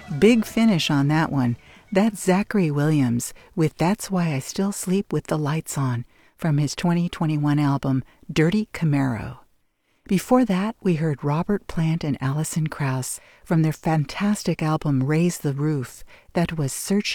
Big finish on that one. That's Zachary Williams with That's Why I Still Sleep with the Lights On from his 2021 album Dirty Camaro. Before that, we heard Robert Plant and Alison Krauss from their fantastic album Raise the Roof. That was Search